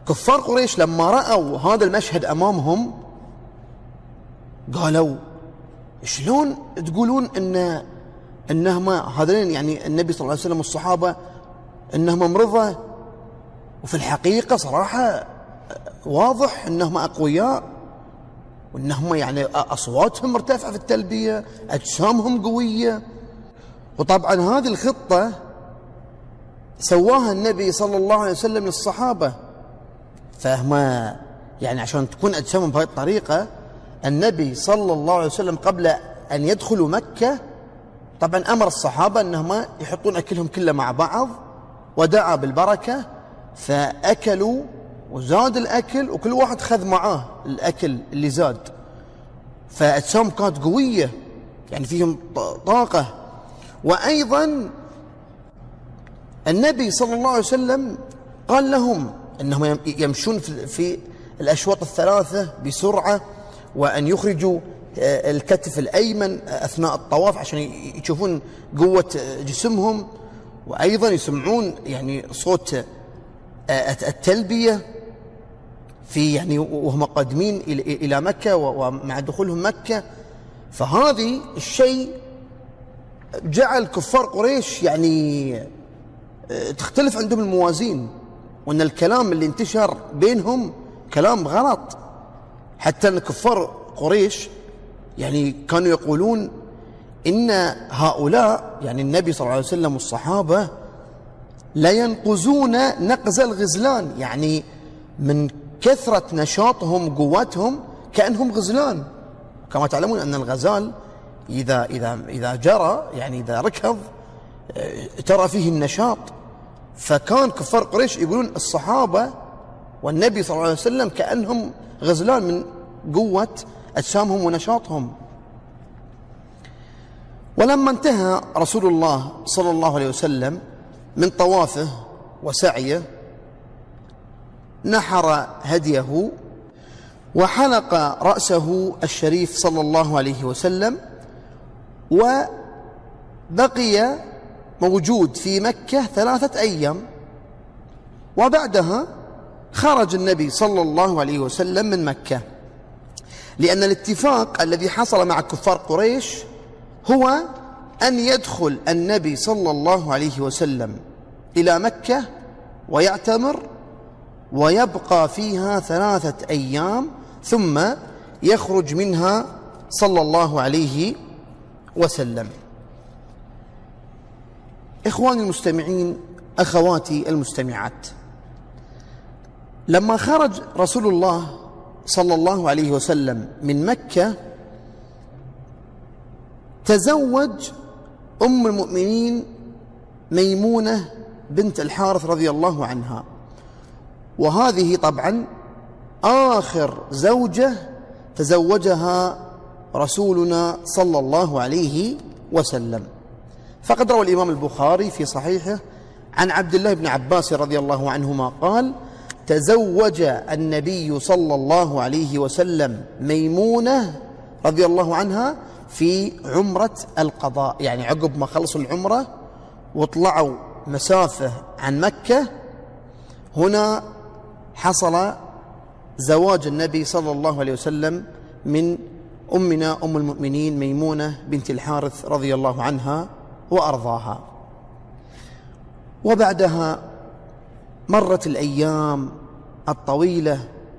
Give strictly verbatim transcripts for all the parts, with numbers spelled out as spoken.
كفار قريش لما رأوا هذا المشهد أمامهم قالوا شلون تقولون إن إنهم هذين يعني النبي صلى الله عليه وسلم والصحابة إنهم مرضى، وفي الحقيقة صراحة واضح إنهم أقوياء، وإنهم يعني أصواتهم مرتفعة في التلبية، أجسامهم قوية. وطبعا هذه الخطة سواها النبي صلى الله عليه وسلم للصحابة، فهم يعني عشان تكون أجسامهم بهذه الطريقة. النبي صلى الله عليه وسلم قبل أن يدخلوا مكة طبعا أمر الصحابة أنهم يحطون أكلهم كله مع بعض، ودعا بالبركة، فأكلوا وزاد الأكل، وكل واحد خذ معاه الأكل اللي زاد، فأجسامهم كانت قوية يعني فيهم طاقة. وأيضا النبي صلى الله عليه وسلم قال لهم أنهم يمشون في الأشواط الثلاثة بسرعة، وأن يخرجوا الكتف الأيمن أثناء الطواف عشان يشوفون قوة جسمهم، وأيضا يسمعون يعني صوت التلبية في يعني وهم قادمين إلى مكة ومع دخولهم مكة. فهذه الشيء جعل كفار قريش يعني تختلف عندهم الموازين، وأن الكلام اللي انتشر بينهم كلام غلط. حتى أن كفار قريش يعني كانوا يقولون إن هؤلاء يعني النبي صلى الله عليه وسلم والصحابة لا ينقزون نقز الغزلان، يعني من كثرة نشاطهم قوتهم كأنهم غزلان. كما تعلمون أن الغزال إذا إذا إذا جرى يعني إذا ركض ترى فيه النشاط. فكان كفار قريش يقولون الصحابة والنبي صلى الله عليه وسلم كأنهم غزلان من قوة أجسامهم ونشاطهم. ولما انتهى رسول الله صلى الله عليه وسلم من طوافه وسعيه نحر هديه وحلق رأسه الشريف صلى الله عليه وسلم، وبقي موجود في مكة ثلاثة أيام، وبعدها خرج النبي صلى الله عليه وسلم من مكة، لأن الاتفاق الذي حصل مع كفار قريش هو أن يدخل النبي صلى الله عليه وسلم إلى مكة ويعتمر ويبقى فيها ثلاثة أيام ثم يخرج منها صلى الله عليه وسلم. إخواني المستمعين، أخواتي المستمعات، لما خرج رسول الله صلى الله عليه وسلم من مكة تزوج أم المؤمنين ميمونة بنت الحارث رضي الله عنها، وهذه طبعا آخر زوجة تزوجها رسولنا صلى الله عليه وسلم. فقد روى الإمام البخاري في صحيحه عن عبد الله بن عباس رضي الله عنهما قال: تزوج النبي صلى الله عليه وسلم ميمونة رضي الله عنها في عمرة القضاء، يعني عقب ما خلصوا العمرة وطلعوا مسافة عن مكة، هنا حصل زواج النبي صلى الله عليه وسلم من أمنا أم المؤمنين ميمونة بنت الحارث رضي الله عنها وأرضاها. وبعدها مرت الأيام الطويلة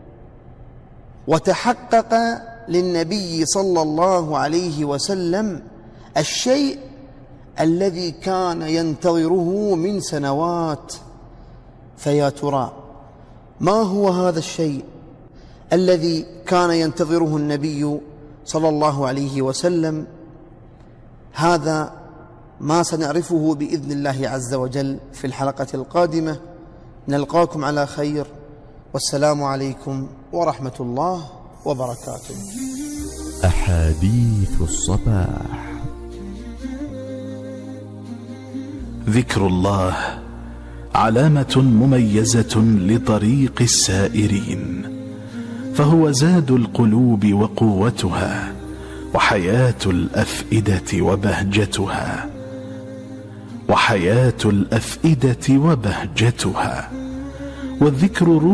وتحقق للنبي صلى الله عليه وسلم الشيء الذي كان ينتظره من سنوات. فيا ترى ما هو هذا الشيء الذي كان ينتظره النبي صلى الله عليه وسلم؟ هذا ما سنعرفه بإذن الله عز وجل في الحلقة القادمة. نلقاكم على خير، والسلام عليكم ورحمة الله وبركاته. أحاديث الصباح. ذكر الله علامة مميزة لطريق السائرين، فهو زاد القلوب وقوتها، وحياة الأفئدة وبهجتها وحياة الأفئدة وبهجتها والذكر